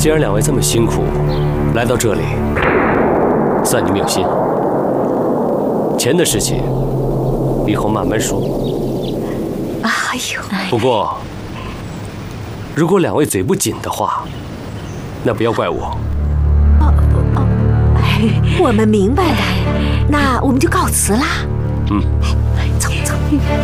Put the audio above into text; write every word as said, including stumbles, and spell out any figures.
既然两位这么辛苦来到这里，算你们有心。钱的事情以后慢慢说。 哎呦， 不过，如果两位嘴不紧的话，那不要怪我。 哦哦，我们明白的，那我们就告辞啦。 嗯， 走走。